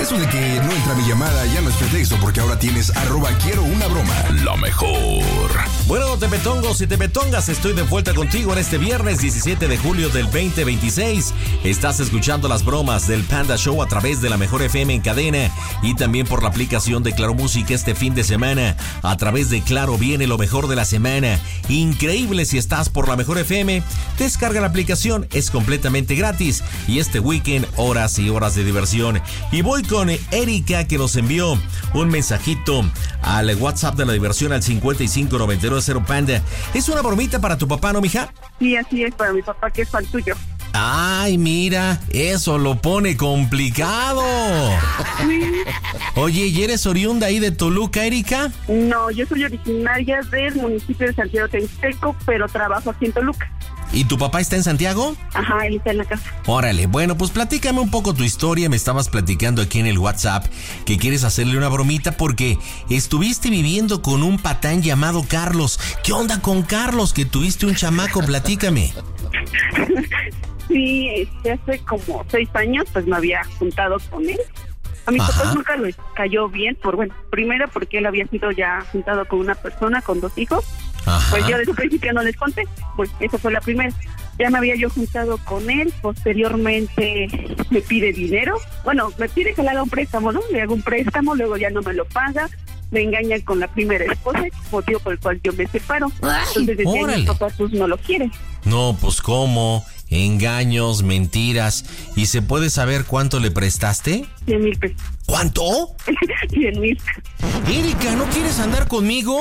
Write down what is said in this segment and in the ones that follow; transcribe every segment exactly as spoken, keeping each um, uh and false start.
Eso de que no entra mi llamada ya no es pretexto, porque ahora tienes arroba quiero una broma. La mejor. Bueno, tepetongos y tepetongas, estoy de vuelta contigo en este viernes diecisiete de julio del veinte veintiséis. Estás escuchando las bromas del Panda Show a través de la Mejor F M en cadena y también por la aplicación de Claro Música este fin de semana. A través de Claro viene lo mejor de la semana. Increíble si estás por la Mejor F M. Descarga la aplicación, es completamente gratis. Y este weekend, horas y horas de diversión. Y voy con Erika, que nos envió un mensajito al WhatsApp de la diversión al cincuenta y cinco noventa y nueve cero Panda. ¿Es una bromita para tu papá, no, mija? Sí, así es, para mi papá, que es fan tuyo. Ay, mira, eso lo pone complicado. Sí. Oye, ¿y eres oriunda ahí de Toluca, Erika? No, yo soy originaria del municipio de Santiago Texteco, pero trabajo aquí en Toluca. ¿Y tu papá está en Santiago? Ajá, él está en la casa. Órale, bueno, pues platícame un poco tu historia. Me estabas platicando aquí en el WhatsApp que quieres hacerle una bromita porque estuviste viviendo con un patán llamado Carlos. ¿Qué onda con Carlos? Que tuviste un chamaco, platícame. Sí, este, hace como seis años pues me había juntado con él. A mis papás nunca les cayó bien, por bueno, primero porque él había sido ya juntado con una persona, con dos hijos. Ajá. Pues yo desde el principio no les conté, pues esa fue la primera. Ya me había yo juntado con él, posteriormente me pide dinero. Bueno, me pide que le haga un préstamo, ¿no? Le hago un préstamo, luego ya no me lo paga. Me engañan con la primera esposa, motivo por el cual yo me separo. Entonces desde ahí mi papá pues no lo quiere. No, pues ¿cómo? Engaños, mentiras. ¿Y se puede saber cuánto le prestaste? Cien mil pesos. ¿Cuánto? Cien mil. Erika, ¿no quieres andar conmigo?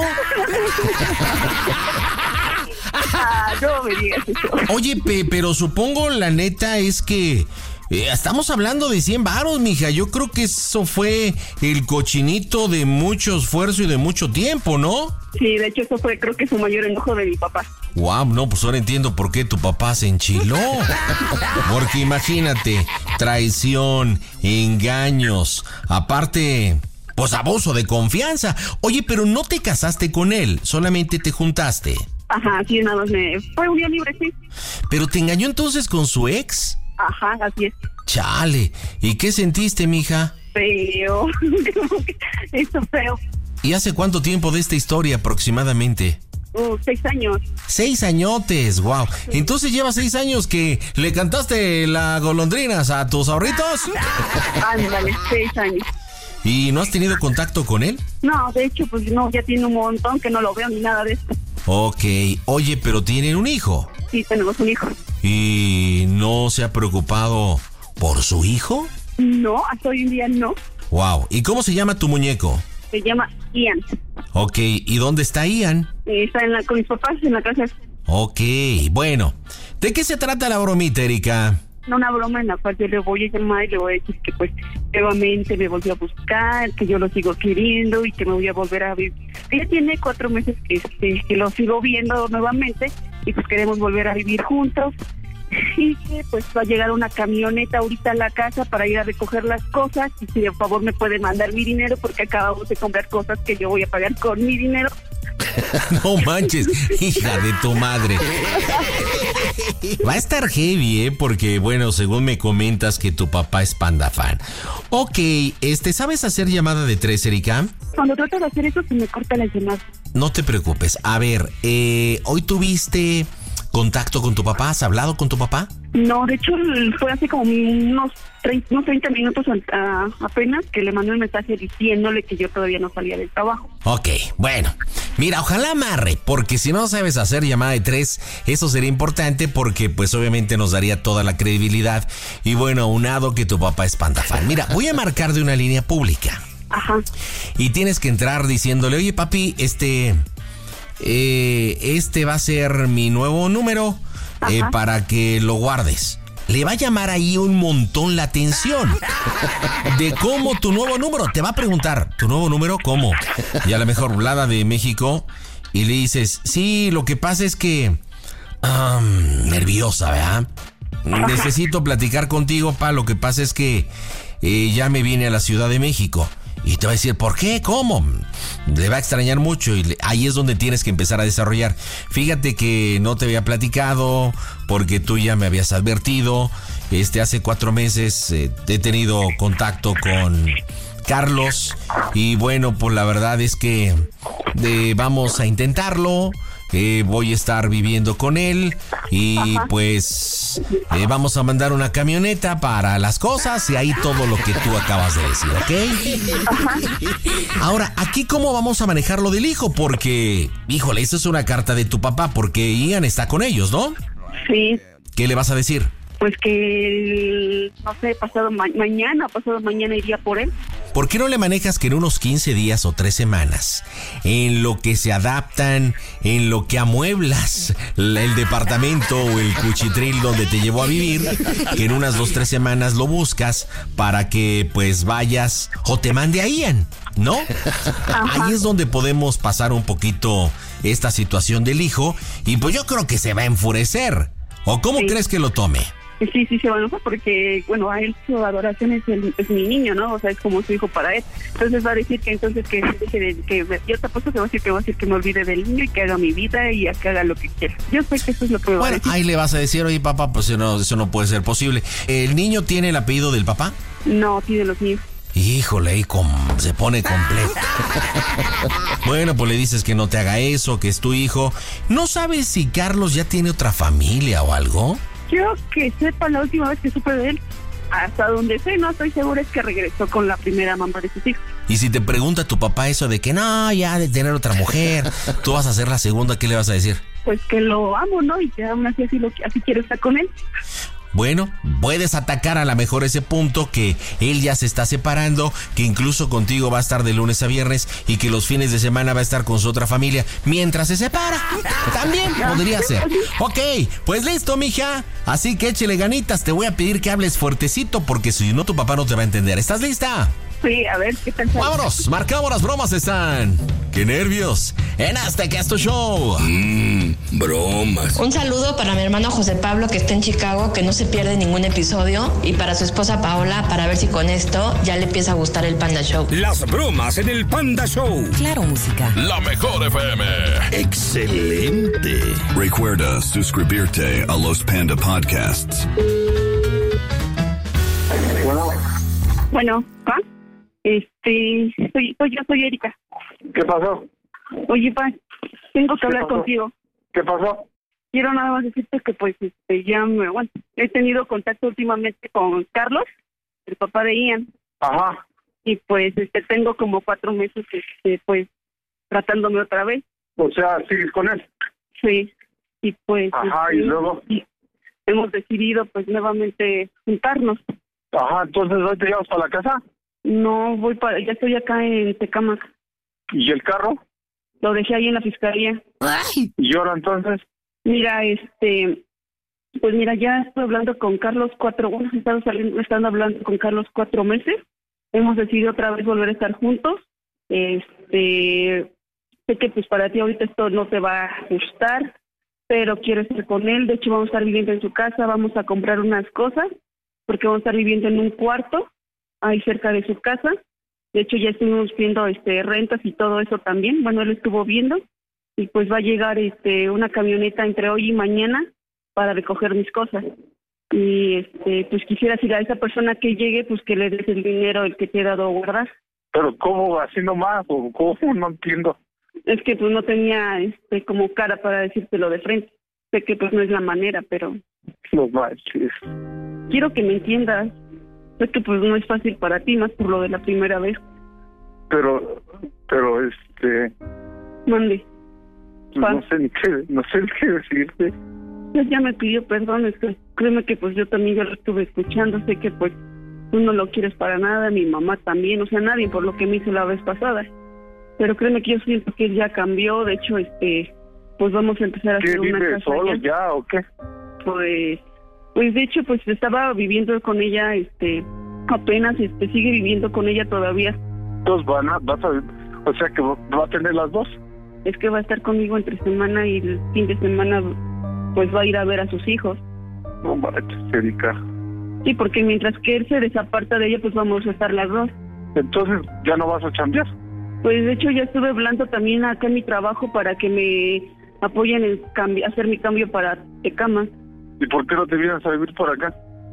Ah, no me digas eso. Oye, pe, pero supongo la neta es que eh, estamos hablando de cien varos, mija. Yo creo que eso fue el cochinito de mucho esfuerzo y de mucho tiempo, ¿no? Sí, de hecho eso fue creo que su mayor enojo de mi papá. Wow, no, pues ahora entiendo por qué tu papá se enchiló. Porque imagínate, traición, engaños, aparte, pues abuso de confianza. Oye, pero no te casaste con él, solamente te juntaste. Ajá, sí, nada más me... Fue un día libre, sí. ¿Pero te engañó entonces con su ex? Ajá, así es. Chale, ¿y qué sentiste, mija? Feo, eso feo. ¿Y hace cuánto tiempo de esta historia aproximadamente? Uh, seis años. Seis añotes, wow. Sí. Entonces lleva seis años que le cantaste las golondrinas a tus ahorritos. Ándale, seis años. ¿Y no has tenido contacto con él? No, de hecho, pues no, ya tiene un montón que no lo veo ni nada de eso. Ok, oye, pero tienen un hijo. Sí, tenemos un hijo. ¿Y no se ha preocupado por su hijo? No, hasta hoy en día no. Wow, ¿y cómo se llama tu muñeco? Se llama Ian. Ok, ¿y dónde está Ian? Está en la, con mis papás en la casa. Ok, bueno. ¿De qué se trata la bromita, Erika? Una broma en la cual yo le voy a llamar y le voy a decir que pues nuevamente me volvió a buscar, que yo lo sigo queriendo y que me voy a volver a vivir. Ella tiene cuatro meses que, este, que lo sigo viendo nuevamente y pues queremos volver a vivir juntos. Y que pues va a llegar una camioneta ahorita a la casa para ir a recoger las cosas y si de favor me puede mandar mi dinero porque acabamos de comprar cosas que yo voy a pagar con mi dinero. No manches, hija de tu madre. Va a estar heavy, ¿eh? Porque, bueno, según me comentas que tu papá es Panda fan. Ok, este, ¿sabes hacer llamada de tres, Erika? Cuando trato de hacer eso se me corta la llamada. No te preocupes. A ver, eh, ¿hoy tuviste contacto con tu papá? ¿Has hablado con tu papá? No, de hecho fue hace como unos treinta, unos treinta minutos a, apenas que le mandé un mensaje diciéndole que yo todavía no salía del trabajo. Ok, bueno, mira, ojalá amarre, porque si no sabes hacer llamada de tres, eso sería importante porque pues obviamente nos daría toda la credibilidad y bueno, aunado que tu papá es Panda fan. Mira, voy a marcar de una línea pública. Ajá. Y tienes que entrar diciéndole, oye papi, este... Eh, este va a ser mi nuevo número eh, para que lo guardes. Le va a llamar ahí un montón la atención de cómo tu nuevo número. Te va a preguntar, ¿tu nuevo número cómo? Y a lo mejor Blada de México y le dices, sí, lo que pasa es que um, nerviosa, ¿verdad? Necesito platicar contigo, pa, lo que pasa es que eh, ya me vine a la Ciudad de México. Y te va a decir, ¿por qué? ¿Cómo? Le va a extrañar mucho y le, ahí es donde tienes que empezar a desarrollar. Fíjate que no te había platicado porque tú ya me habías advertido este, hace cuatro meses eh, he tenido contacto con Carlos y bueno, pues la verdad es que eh, vamos a intentarlo. Eh, voy a estar viviendo con él y Ajá. pues eh, vamos a mandar una camioneta para las cosas y ahí todo lo que tú acabas de decir, ¿ok? Ajá. Ahora, aquí cómo vamos a manejar lo del hijo, porque, híjole, eso es una carta de tu papá, porque Ian está con ellos, ¿no? Sí. ¿Qué le vas a decir? Pues que, no sé, pasado ma- mañana, pasado mañana iría por él. ¿Por qué no le manejas que en unos quince días o tres semanas, en lo que se adaptan, en lo que amueblas el departamento o el cuchitril donde te llevó a vivir, que en unas dos, tres semanas lo buscas para que pues vayas o te mande a Ian, ¿no? Ajá. Ahí es donde podemos pasar un poquito esta situación del hijo y pues yo creo que se va a enfurecer. ¿O cómo sí. crees que lo tome? Sí, sí, se va a enojar porque, bueno, a él su adoración es, el, es mi niño, ¿no? O sea, es como su hijo para él. Entonces va a decir que entonces que, que, que, que yo te apuesto que va a decir que va a decir que me olvide del niño y que haga mi vida y que haga lo que quiera. Yo sé que eso es lo que me va a decir. Bueno, ahí le vas a decir, oye, papá, pues eso no, eso no puede ser posible. ¿El niño tiene el apellido del papá? No, tiene los míos. Híjole, y com- se pone completo. Bueno, pues le dices que no te haga eso, que es tu hijo. ¿No sabes si Carlos ya tiene otra familia o algo? Yo que sepa, la última vez que supe de él, hasta donde sé, no estoy segura, es que regresó con la primera mamá de sus hijos. Y si te pregunta tu papá eso de que no, ya de tener otra mujer, tú vas a ser la segunda, ¿qué le vas a decir? Pues que lo amo, ¿no? Y que aún así, así, lo, así quiero estar con él. Bueno, puedes atacar a lo mejor ese punto que él ya se está separando, que incluso contigo va a estar de lunes a viernes y que los fines de semana va a estar con su otra familia mientras se separa. También podría ser. Ok, pues listo, mija. Así que échele ganitas. Te voy a pedir que hables fuertecito porque si no tu papá no te va a entender. ¿Estás lista? Sí, a ver, ¿qué tal? Vámonos, marcamos las bromas, están. ¡Qué nervios! En este que es tu show. Mmm, bromas. Un saludo para mi hermano José Pablo que está en Chicago, que no se pierde ningún episodio. Y para su esposa Paola, para ver si con esto ya le empieza a gustar el Panda Show. Las bromas en el Panda Show. Claro, música. La mejor F M. Excelente. Recuerda suscribirte a los Panda Podcasts. Bueno. Bueno, ¿ah? Este, soy, soy yo, soy Erika. ¿Qué pasó? Oye, pa, tengo que hablar pasó? contigo. ¿Qué pasó? Quiero nada más decirte que pues este ya me, bueno, he tenido contacto últimamente con Carlos, el papá de Ian. Ajá. Y pues este tengo como cuatro meses este pues tratándome otra vez. O sea, ¿sigues con él? Sí. Y pues Ajá, este, ¿y luego? y hemos decidido pues nuevamente juntarnos. Ajá, entonces hoy te llevas para la casa. No voy para, ya estoy acá en Tecámac. ¿Y el carro? Lo dejé ahí en la fiscalía. Ay. ¿Y ahora entonces? Mira, este, pues mira, ya estoy hablando con Carlos cuatro, bueno, he estado saliendo, estando hablando con Carlos cuatro meses. Hemos decidido otra vez volver a estar juntos. Este, sé que pues para ti ahorita esto no te va a gustar, pero quiero estar con él. De hecho, vamos a estar viviendo en su casa, vamos a comprar unas cosas, porque vamos a estar viviendo en un cuarto ahí cerca de su casa. De hecho, ya estuvimos viendo este rentas y todo eso también. Bueno, él estuvo viendo y pues va a llegar este una camioneta entre hoy y mañana para recoger mis cosas. Y este pues quisiera decirle a esa persona que llegue, pues que le des el dinero el que te he dado a guardar. ¿Pero cómo? ¿Así nomás? ¿O cómo? No entiendo. Es que pues no tenía este como cara para decírtelo de frente. Sé que pues no es la manera, pero... No manches. Quiero que me entiendas. Sé que pues no es fácil para ti, más por lo de la primera vez. Pero, pero este... Mande. Pues no sé ni qué, no sé ni qué decirte. Pues ya me pidió perdón, es que créeme que pues yo también ya lo estuve escuchando. Sé que pues tú no lo quieres para nada, mi mamá también, o sea, nadie por lo que me hizo la vez pasada. Pero créeme que yo siento que él ya cambió. De hecho, este, pues vamos a empezar a hacer una ¿Vive casa solo allá. ya o qué? Pues, pues de hecho, pues estaba viviendo con ella, este, apenas, este, sigue viviendo con ella todavía. Entonces van a, vas a, o sea que va a tener las dos. Es que va a estar conmigo entre semana y el fin de semana, pues va a ir a ver a sus hijos. No manches, Erika. Sí, porque mientras que él se desaparta de ella, pues vamos a estar las dos. Entonces, ¿ya no vas a chambear? Pues de hecho ya estuve hablando también acá en mi trabajo para que me apoyen en cambi- hacer mi cambio para Tecámac. ¿Y por qué no te vienes a vivir por acá?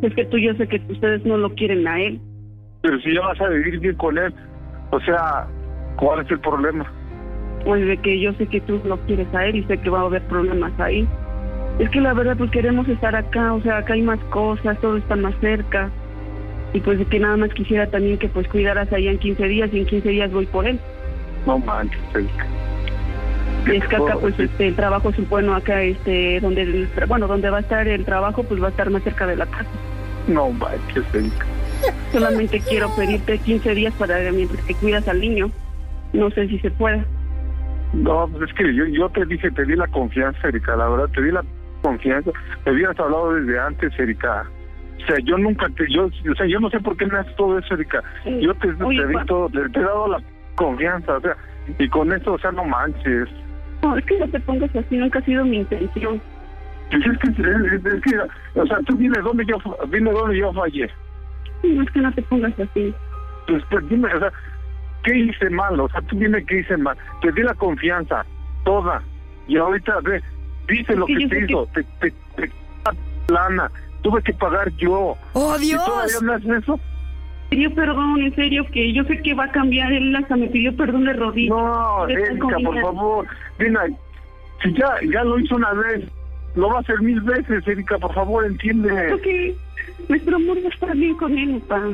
Es que tú, yo sé que ustedes no lo quieren a él. Pero si ya vas a vivir bien con él, o sea, ¿cuál es el problema? Pues de que yo sé que tú lo quieres a él y sé que va a haber problemas ahí. Es que la verdad, pues queremos estar acá, o sea, acá hay más cosas, todo está más cerca. Y pues de que nada más quisiera también que pues cuidaras allá en quince días y en quince días voy por él. No manches, Erika. Y es que acá pues este el trabajo es bueno acá este donde el, bueno donde va a estar el trabajo pues va a estar más cerca de la casa. No manches, Erika. Solamente quiero pedirte quince días para mientras que cuidas al niño. No sé si se puede. No, pues es que yo, yo te dije, te di la confianza, Erika, la verdad, te di la confianza. Me hubieras hablado desde antes, Erika. O sea, yo nunca te, yo, o sea, yo no sé por qué me haces todo eso, Erika. Yo te, Oye, te, di todo, te, te he dado la confianza, o sea, y con eso, o sea, no manches. No, es que no te pongas así, nunca ha sido mi intención. Pues es que, es, es que, o sea, tú dime dónde yo, dime dónde yo fallé. No, es que no te pongas así. Pues, pues dime, o sea, ¿qué hice mal? O sea, tú dime qué hice mal. Te di la confianza, toda, y ahorita, ve, dice lo que, que te hizo, que... te, te, te, te lana. Tuve que pagar yo. ¡Oh, Dios! ¿Y todavía me haces eso? Pidió perdón, en serio, que yo sé que va a cambiar. Él hasta me pidió perdón de rodillas. No, Erika, por favor. Dina, si ya, ya lo hizo una vez, lo va a hacer mil veces, Erika, por favor, entiende. Porque nuestro amor va a estar bien con él, papá.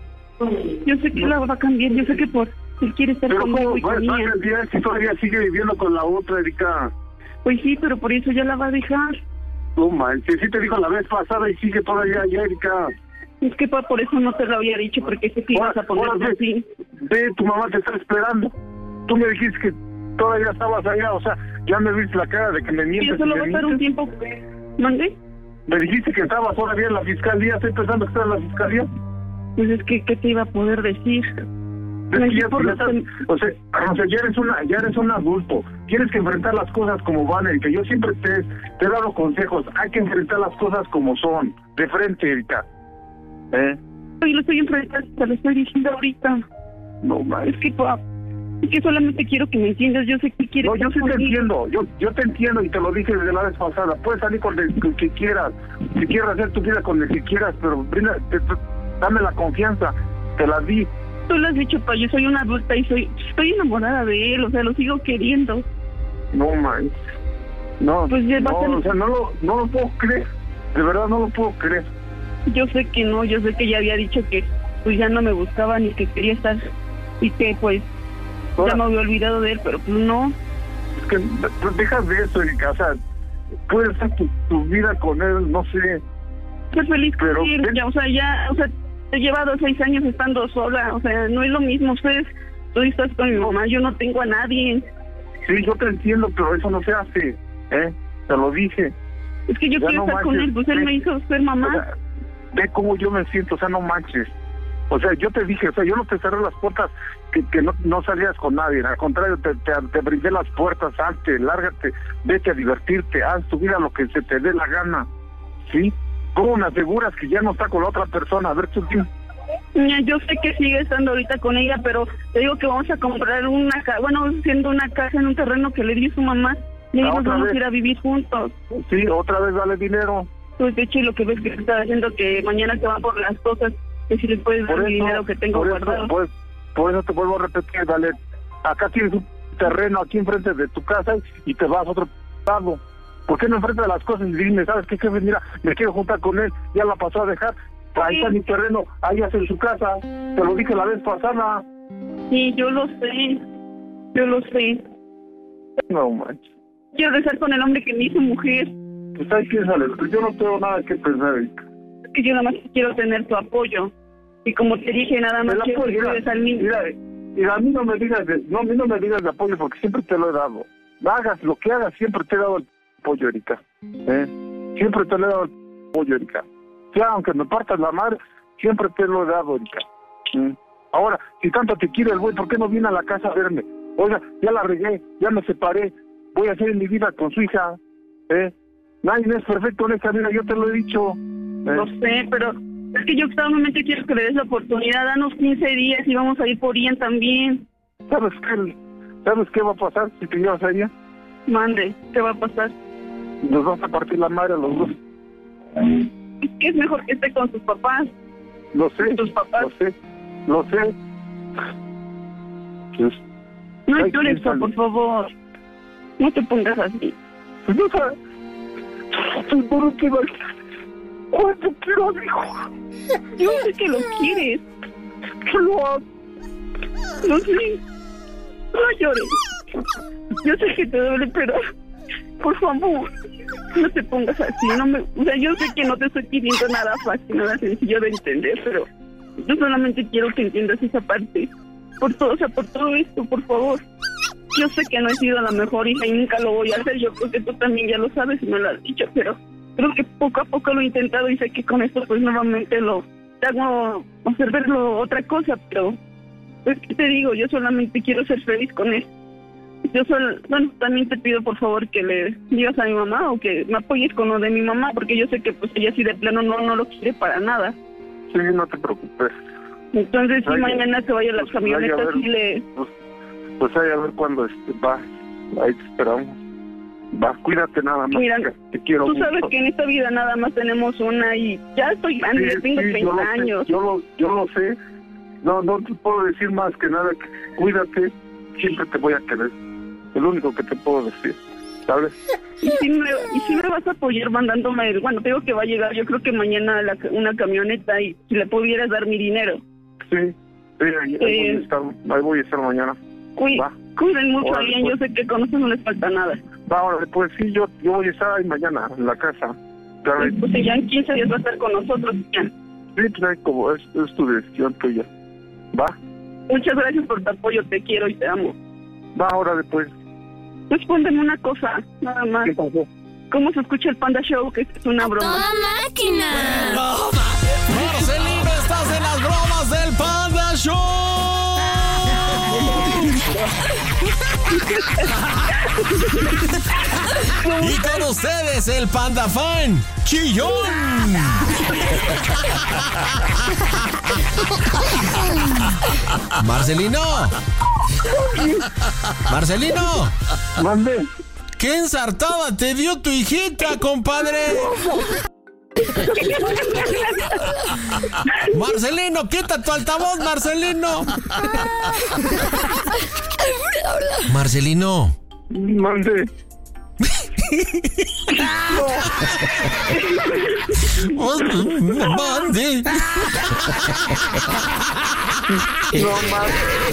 Yo sé que no. La va a cambiar, yo sé que por él quiere estar pero conmigo ¿cómo? y con Va, ella. Va a si todavía sigue viviendo con la otra, Erika. Pues sí, pero por eso ya la va a dejar. No manches, sí te dijo la vez pasada y sigue todavía allá, Erika. Es que pa, por eso no te lo había dicho, porque sé que ibas a ponerlo así. Ve, tu mamá te está esperando. Tú me dijiste que todavía estabas allá, o sea, ya me viste la cara de que me mientes. Y eso lo va a estar un tiempo. ¿Mande? Me dijiste que estabas todavía en la fiscalía, estoy pensando que estás en la fiscalía. Pues es que, ¿qué te iba a poder decir? Es que ya, por estás, o sea, o sea, ya eres una, ya eres un adulto. Tienes que enfrentar las cosas como van, Erika. Yo siempre te, te he dado consejos. Hay que enfrentar las cosas como son, de frente, Erika. ¿Eh? Yo lo estoy enfrentando, te lo estoy diciendo ahorita. No, ma. Es que, pa, es que solamente quiero que me entiendas. Yo sé que quieres. No, yo sí te entiendo. Yo, yo te entiendo y te lo dije desde la vez pasada. Puedes salir con el, con el que quieras. Si quieres hacer tu vida con el que quieras, pero brinda, te, te, dame la confianza. Te la di. Tú lo has dicho, pa, yo soy una adulta y soy estoy enamorada de él, o sea, lo sigo queriendo. No, man. No, pues ya no, va a ser... o sea, no lo, no lo puedo creer. De verdad no lo puedo creer. Yo sé que no, yo sé que ya había dicho que pues ya no me buscaba ni que quería estar y que pues Ahora, ya me había olvidado de él, pero pues no. Es que pues, dejas de eso, Erika, o sea, puedes hacer tu, tu vida con él, no sé. Ser feliz con pero, él, ya, o sea, ya, o sea, he llevado seis años estando sola, o sea, no es lo mismo. Ustedes, tú estás con mi mamá, yo no tengo a nadie. Sí, yo te entiendo, pero eso no se hace, ¿eh? Te lo dije. Es que yo ya quiero no estar manches, con él, pues él ve, me hizo ser mamá. O sea, ve cómo yo me siento, o sea, no manches. O sea, yo te dije, o sea, yo no te cerré las puertas que, que no, no salías con nadie, al contrario, te, te, te brindé las puertas, salte, lárgate, vete a divertirte, haz tu vida lo que se te dé la gana, ¿sí? ¿Cómo me aseguras que ya no está con la otra persona? A ver, tú dime. Yo sé que sigue estando ahorita con ella, pero te digo que vamos a comprar una casa, bueno, siendo una casa en un terreno que le dio su mamá, y ahí nos vamos vez? a ir a vivir juntos. Sí, otra vez dale dinero. Pues de hecho, lo que ves que está haciendo que mañana te va por las cosas, que si le puedes dar el dinero que tengo por guardado. Eso, pues, por eso te vuelvo a repetir, dale, acá tienes un terreno aquí enfrente de tu casa y te vas a otro lado. ¿Por qué no enfrentas las cosas y dime, sabes qué, jefe? Mira, me quiero juntar con él, ya la pasó a dejar. Ahí está mi terreno, ahí hace en su casa. Te lo dije la vez pasada. Sí, yo lo sé. Yo lo sé. No manches. Quiero regresar con el hombre que me hizo mujer. Pues ahí piénsale, yo no tengo nada que pensar. Es que yo nada más quiero tener tu apoyo. Y como te dije, nada más quiero que cuides al niño. Mira, mira, a mí no me digas de, no, a mí no me digas de apoyo porque siempre te lo he dado. Hagas lo que hagas, siempre te he dado el apoyo, Erika. ¿Eh? Siempre te lo he dado el apoyo, Erika. Ya, aunque me partas la madre, siempre te lo he dado, Erika. ¿Mm? Ahora, si tanto te quiere el güey, ¿por qué no viene a la casa a verme? Oiga, ya la regué, ya me separé, voy a hacer mi vida con su hija, ¿eh? Nadie es perfecto en esta vida, yo te lo he dicho. ¿eh? Lo sé, pero es que yo solamente quiero que le des la oportunidad, danos quince días y vamos a ir por Ian también. ¿Sabes qué, ¿Sabes qué va a pasar si te llevas a ella? Mande, ¿qué va a pasar? Nos vas a partir la madre a los dos. pues, que es mejor que esté con sus papás. Lo sé, tus papás. lo sé, lo sé. Pues, no llores, por favor. No te pongas así. Pues no sabes. ¿Por qué vas? ¿Cuánto quiero a mi hijo? Yo sé que lo quieres. Que lo amo. No sé. No llores. Yo sé que te duele, pero por favor, no te pongas así. No me, o sea, yo sé que no te estoy pidiendo nada fácil, nada sencillo de entender, pero yo solamente quiero que entiendas esa parte. Por todo, o sea, por todo esto, por favor. Yo sé que no he sido la mejor hija y nunca lo voy a hacer. Yo creo que tú también ya lo sabes y me lo has dicho, pero creo que poco a poco lo he intentado y sé que con esto pues nuevamente lo te hago hacer verlo otra cosa, pero pues qué te digo, yo solamente quiero ser feliz con él. Yo solo, bueno, también te pido por favor que le digas a mi mamá o que me apoyes con lo de mi mamá, porque yo sé que pues ella sí de plano no, no lo quiere para nada. Sí, no te preocupes. Entonces si mañana se vaya a las pues, camionetas y le... Pues, pues ahí a ver cuándo este, va, ahí te esperamos. Va, cuídate nada más. Mira, te quiero tú mucho. sabes que en esta vida nada más tenemos una y ya estoy grande, Sí, ya tengo sí, treinta yo años. Sé, yo, lo, yo lo sé. No, no te puedo decir más que nada. Que cuídate, siempre te voy a querer. Es lo único que te puedo decir, ¿sabes? Y si me, y si me vas a apoyar mandándome, el, bueno, te digo que va a llegar, yo creo que mañana la, una camioneta y si le pudieras dar mi dinero. Sí, sí, ahí, ahí, Eh, voy, a estar, ahí voy a estar mañana. Cuí, Va. cuiden mucho Ahora, ahí, pues. yo sé que con eso no les falta nada. Va, ahora, pues sí, yo, yo voy a estar ahí mañana en la casa. Claro, Y, pues ya en quince días va a estar con nosotros. Ya. sí, pues ahí como es, es tu decisión tuya. Va, Muchas gracias por tu apoyo, te quiero y te amo. va, ahora después. Respóndeme una cosa, nada más. ¿Qué pasó? ¿Cómo se escucha el Panda Show? Que es una broma. ¡Toda máquina! Marcelino, estás en las bromas del Panda Show. Y con ustedes el Panda Fan, Chillón. Marcelino. Marcelino. Mande. ¿Qué ensartada te dio tu hijita, compadre? Marcelino, quita tu altavoz, Marcelino. Marcelino. Mande. Mande. No más.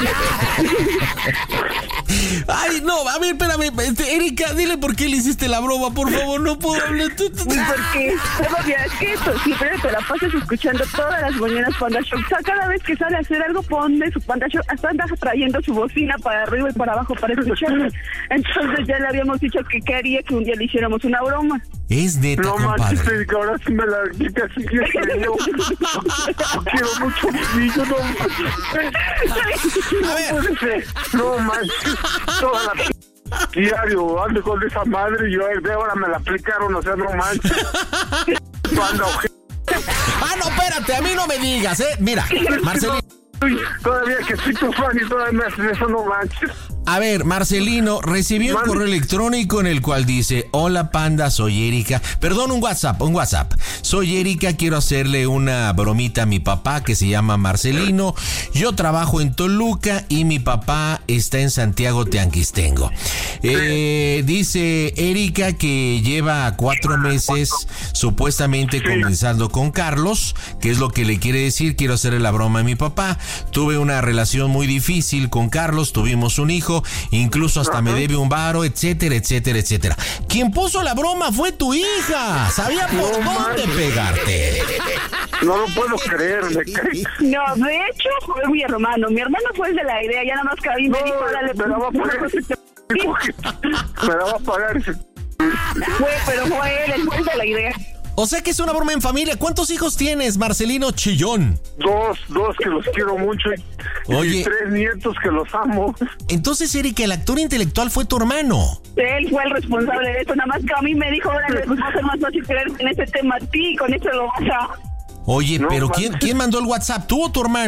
Ay, no, a ver, espérame, este, Erika, dile por qué le hiciste la broma, por favor, no puedo hablar. Porque todavía es que eso, siempre te la pasas escuchando todas las mañanas Panda Show. O sea, cada vez que sale a hacer algo, pone su Panda Show, hasta anda trayendo su bocina para arriba y para abajo para escucharlo. Entonces ya le habíamos dicho que quería que un día le hiciéramos una broma. Es neta, No compadre. manches, Erika, ahora sí me la quitas y yo creo. Quiero mucho niño, no manches. A ver. No puede ser. No manches. Toda la p- diario ando con esa madre y yo de ahora me la aplicaron, o sea, no manches. Cuando Ah, no, espérate, a mí no me digas, ¿eh? Mira, Marcelino. todavía que soy tu fan y todavía me haces eso, no manches. A ver, Marcelino, recibí un Mande. correo electrónico en el cual dice: hola Panda, soy Erika. Perdón, un WhatsApp, un WhatsApp. Soy Erika, quiero hacerle una bromita a mi papá que se llama Marcelino. Yo trabajo en Toluca y mi papá está en Santiago Teanquistengo. Eh, dice Erika que lleva cuatro meses supuestamente comenzando con Carlos, que es lo que le quiere decir: quiero hacerle la broma a mi papá. Tuve una relación muy difícil con Carlos, tuvimos un hijo, incluso hasta me debe un varo, etcétera, etcétera, etcétera. Quien puso la broma fue tu hija. Sabía por No dónde manches. pegarte. No lo puedo creer, me cae. No, de hecho fue mi hermano. Mi hermano fue el de la idea, ya nada más que a mí me No, dijo, órale, me la va a pagar ese p- Me la va a pagar ese p- Fue, pero fue él, él fue el de la idea. O sea que es una broma en familia. ¿Cuántos hijos tienes, Marcelino Chillón? Dos, dos que los quiero mucho y, Oye. y tres nietos que los amo. Entonces, Erika, el actor intelectual fue tu hermano. Él fue el responsable de eso, nada más que a mí me dijo, órale, pues va a ser más fácil creer en ese tema a ti, con eso lo vas a... Oye, No, pero manches. ¿quién, ¿quién mandó el WhatsApp? ¿Tú o tu hermano?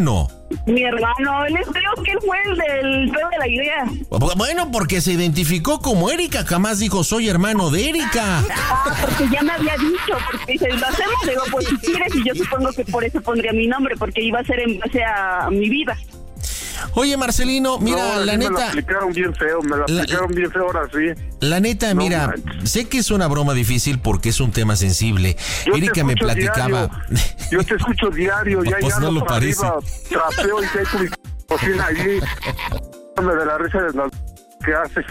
Mi hermano, él es, creo que él fue el del peor de la idea. Bueno, porque se identificó como Erika, jamás dijo soy hermano de Erika. Ah, porque ya me había dicho, porque si lo hacemos, digo, pues si quieres, y yo supongo que por eso pondría mi nombre, porque iba a ser en base a mi vida. Oye, Marcelino, mira, no, la neta... Me lo aplicaron bien feo, me lo la, aplicaron bien feo ahora sí. La neta, no, mira, manches. Sé que es una broma difícil porque es un tema sensible. Yo Erika me platicaba... Diario. Yo te escucho diario, ya, pues ya no lo parece. Arriba, trapeo y tengo mi cocina allí. Me de la risa de las... ¿Qué haces?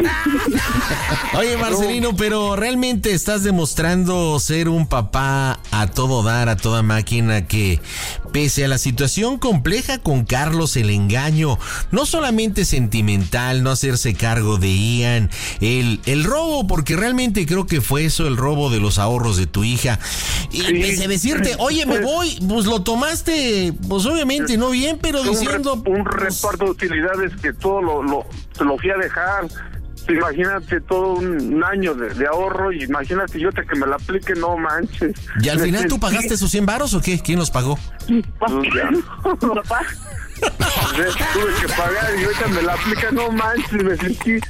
Oye, Marcelino, no. Pero realmente estás demostrando ser un papá a todo dar, a toda máquina, que pese a la situación compleja con Carlos, el engaño, no solamente sentimental, no hacerse cargo de Ian, el, el robo, porque realmente creo que fue eso, el robo de los ahorros de tu hija. Y sí. Pese a decirte, oye, me voy, pues lo tomaste, pues obviamente no bien, pero un diciendo... Re, un reparto de utilidades que todo lo, lo, lo fui a dejar. Imagínate todo un, un año de, de ahorro y imagínate yo te que me la aplique, no manches. ¿Y al final tú pagaste esos cien varos o qué? ¿Quién los pagó? Pues papá. Tuve que pagar y ahorita me la aplica, no manches, me sentí.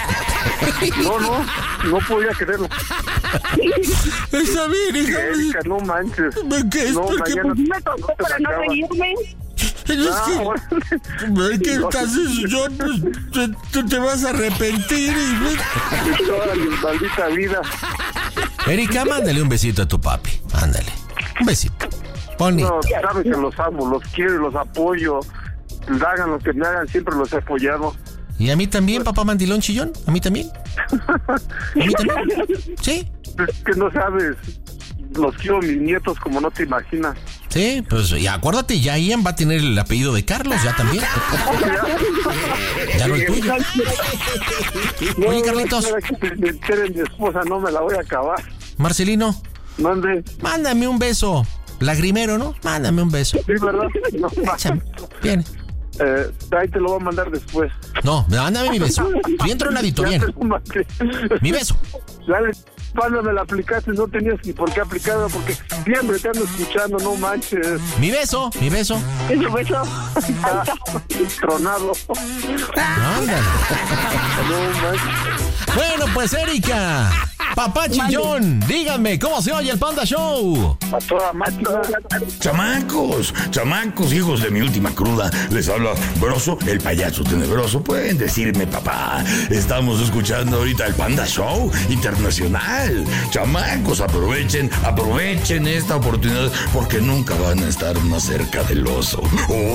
No, no, no podía creerlo. Está bien, está bien. Erika, no manches. ¿Qué es? No, Porque mañana me tocó para no reírme. Es que, que estás, yo, te, te, te vas a arrepentir. Y... Toda mi maldita vida. Erika, mándale un besito a tu papi. Ándale. Un besito. Bonito. No, sabes que los amo, los quiero y los apoyo. Hagan lo que me hagan, siempre los he apoyado. ¿Y a mí también, papá mandilón chillón? ¿A mí también? ¿A mí también? ¿Sí? Es que no sabes. Los quiero mis nietos como no te imaginas. Sí, pues y acuérdate, ya Ian va a tener el apellido de Carlos, ya también. Ya no el tuyo. No, Oye, Carlitos. No, que me entere mi esposa, no me la voy a acabar. Marcelino. Mande. Mándame un beso. Lagrimero, ¿no? Mándame un beso. Sí, ¿verdad? No, bien. Eh, ahí te lo voy a mandar después. No, mándame mi beso. Bien tronadito, bien. Mi beso. Dale, cuando me la aplicaste no tenías ni por qué aplicarla porque siempre te ando escuchando, no manches. Mi beso, mi beso. ¿Ese beso? Está tronado. Ándale. No manches. Bueno, pues Erika, papá chillón, díganme, ¿cómo se oye el Panda Show? A toda máquina. Chamacos, chamacos, hijos de mi última cruda, les habla Broso, el payaso tenebroso. Pueden decirme, papá, estamos escuchando ahorita el Panda Show Internacional. Chamacos, aprovechen, aprovechen esta oportunidad porque nunca van a estar más cerca del oso. Oh.